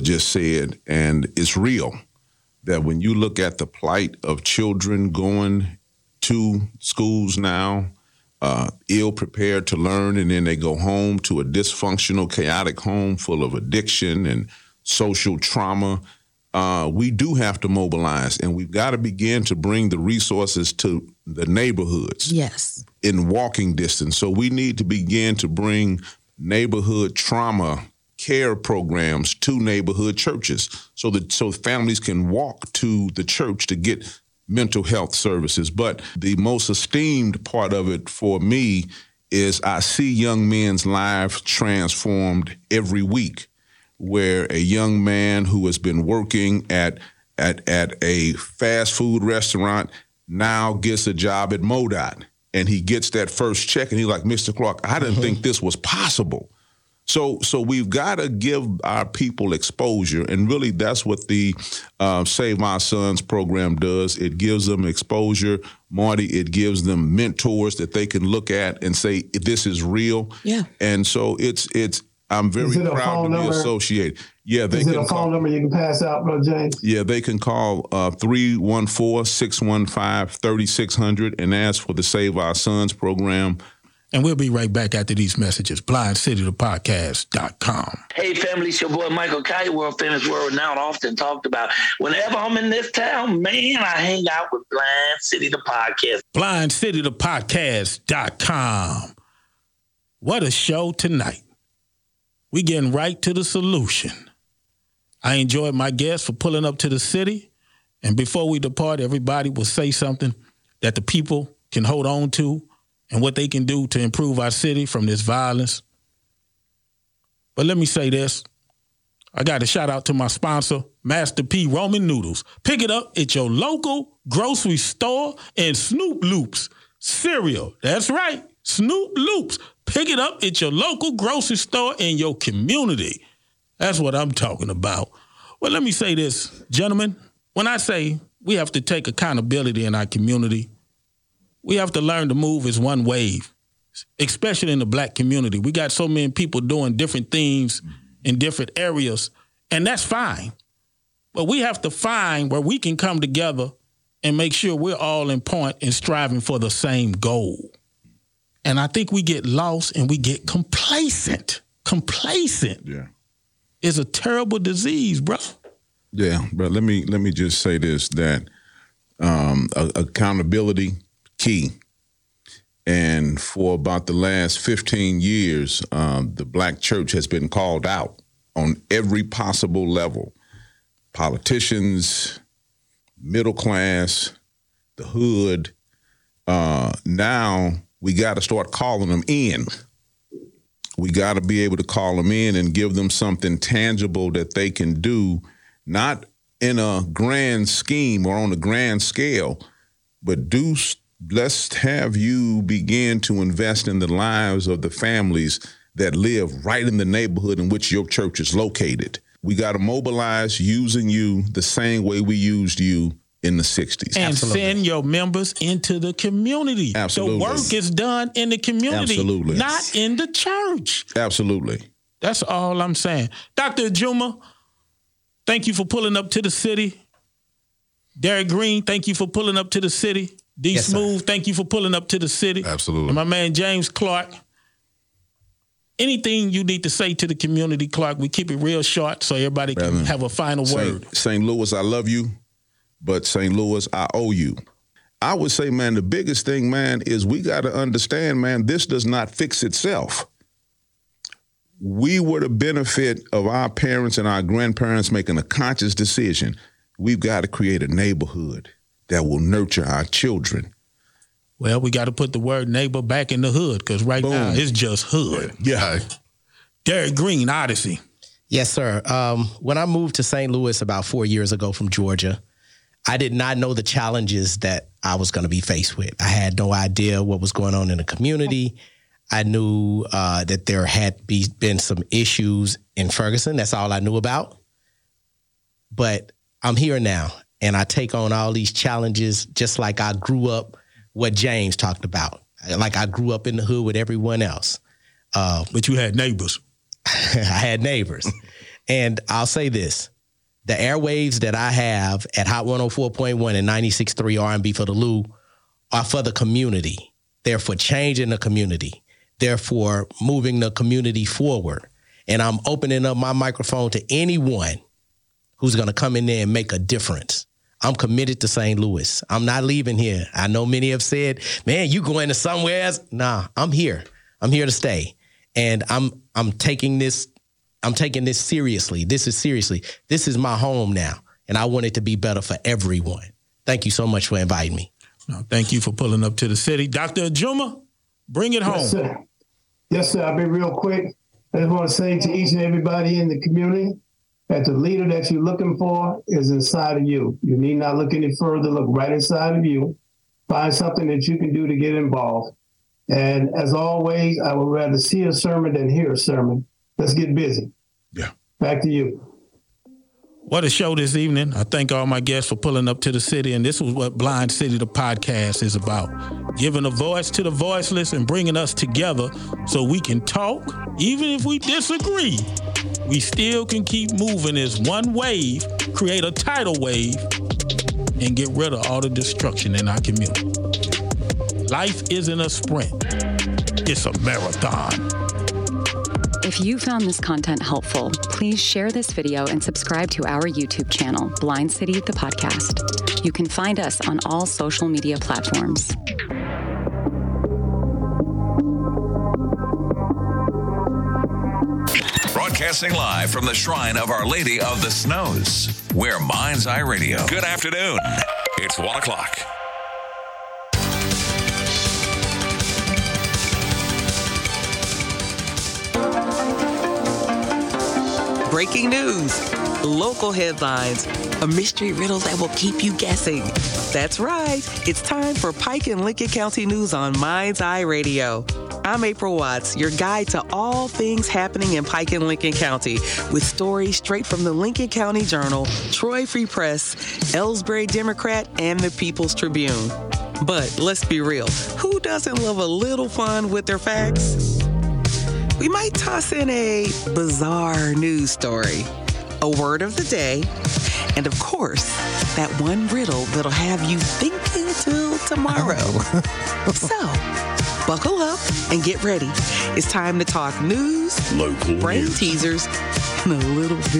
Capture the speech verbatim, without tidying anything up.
just said, and it's real, that when you look at the plight of children going to schools now, uh, ill-prepared to learn, and then they go home to a dysfunctional, chaotic home full of addiction and social trauma, uh, we do have to mobilize, and we've got to begin to bring the resources to the neighborhoods. Yes. In walking distance. So we need to begin to bring neighborhood trauma care programs to neighborhood churches so that so families can walk to the church to get mental health services. But the most esteemed part of it for me is I see young men's lives transformed every week, where a young man who has been working at at at a fast food restaurant now gets a job at MoDOT, and he gets that first check, and he's like, Mister Clark, I didn't mm-hmm. think this was possible. So so we've got to give our people exposure, and really that's what the uh, Save Our Sons program does. It gives them exposure. Marty, it gives them mentors that they can look at and say, this is real. Yeah. And so it's, it's I'm very proud to be number? associated. Yeah, they is can it a call, phone number you can pass out, Brother James? Yeah, they can call uh, three one four, six one five, three six zero zero and ask for the Save Our Sons program. And we'll be right back after these messages. blind city the podcast dot com. Hey, family, it's your boy Michael Kite, world famous, world renowned, often talked about. Whenever I'm in this town, man, I hang out with Blind City the Podcast. blind city the podcast dot com. What a show tonight. We getting right to the solution. I enjoyed my guests for pulling up to the city. And before we depart, everybody will say something that the people can hold on to and what they can do to improve our city from this violence. But let me say this. I got a shout out to my sponsor, Master P Roman Noodles. Pick it up at your local grocery store and Snoop Loops cereal. That's right, Snoop Loops. Pick it up at your local grocery store in your community. That's what I'm talking about. Well, let me say this, gentlemen. When I say we have to take accountability in our community, we have to learn to move as one wave, especially in the black community. We got so many people doing different things in different areas, and that's fine. But we have to find where we can come together and make sure we're all in point and striving for the same goal. And I think we get lost and we get complacent. Complacent. Yeah. Is a terrible disease, bro. Yeah, but let me let me just say this, that um, accountability key. And for about the last fifteen years, um, the black church has been called out on every possible level. Politicians, middle class, the hood. Uh, now we got to start calling them in. We got to be able to call them in and give them something tangible that they can do, not in a grand scheme or on a grand scale, but do let's have you begin to invest in the lives of the families that live right in the neighborhood in which your church is located. We got to mobilize using you the same way we used you in the sixties. And Absolutely. Send your members into the community. Absolutely. The work is done in the community, Absolutely. not in the church. Absolutely. That's all I'm saying. Doctor Juma, thank you for pulling up to the city. Derek Green, thank you for pulling up to the city. D yes, Smooth, sir. Thank you for pulling up to the city. Absolutely. And my man James Clark. Anything you need to say to the community, Clark, we keep it real short so everybody can Brother, have a final word. Saint Louis, I love you, but Saint Louis, I owe you. I would say, man, the biggest thing, man, is we got to understand, man, this does not fix itself. We were the benefit of our parents and our grandparents making a conscious decision. We've got to create a neighborhood that will nurture our children. Well, we got to put the word neighbor back in the hood because right Boom. now it's just hood. Yeah. Derek Green, Odyssey. Yes, sir. Um, when I moved to Saint Louis about four years ago from Georgia, I did not know the challenges that I was going to be faced with. I had no idea what was going on in the community. I knew uh, that there had be, been some issues in Ferguson. That's all I knew about. But I'm here now, and I take on all these challenges just like I grew up, what James talked about. Like I grew up in the hood with everyone else. Uh, but you had neighbors. I had neighbors. And I'll say this. The airwaves that I have at Hot one oh four point one and ninety-six point three R and B for the Lou are for the community. They're for changing the community. They're for moving the community forward. And I'm opening up my microphone to anyone who's going to come in there and make a difference. I'm committed to Saint Louis. I'm not leaving here. I know many have said, man, you going to somewhere else. Nah, I'm here. I'm here to stay. And I'm I'm taking this I'm taking this seriously. This is seriously. This is my home now, and I want it to be better for everyone. Thank you so much for inviting me. No, thank you for pulling up to the city. Doctor Ajuma, bring it home. Yes, sir. Yes, sir. I'll be real quick. I just want to say to each and everybody in the community that the leader that you're looking for is inside of you. You need not look any further. Look right inside of you. Find something that you can do to get involved. And as always, I would rather see a sermon than hear a sermon. Let's get busy. Yeah. Back to you. What a show this evening. I thank all my guests for pulling up to the city. And this is what Blind City, the podcast, is about. Giving a voice to the voiceless and bringing us together so we can talk. Even if we disagree, we still can keep moving as one wave, create a tidal wave, and get rid of all the destruction in our community. Life isn't a sprint. It's a marathon. If you found this content helpful, please share this video and subscribe to our YouTube channel, Blind City, the podcast. You can find us on all social media platforms. Broadcasting live from the Shrine of Our Lady of the Snows, we're Mind's Eye Radio. Good afternoon. It's one o'clock. Breaking news, local headlines, a mystery riddle that will keep you guessing. That's right. It's time for Pike and Lincoln County News on Mind's Eye Radio. I'm April Watts, your guide to all things happening in Pike and Lincoln County, with stories straight from the Lincoln County Journal, Troy Free Press, Ellsbury Democrat, and the People's Tribune. But let's be real, who doesn't love a little fun with their facts? We might toss in a bizarre news story, a word of the day, and of course, that one riddle that'll have you thinking till tomorrow. So, buckle up and get ready. It's time to talk news, Local brain news. teasers, and a little bit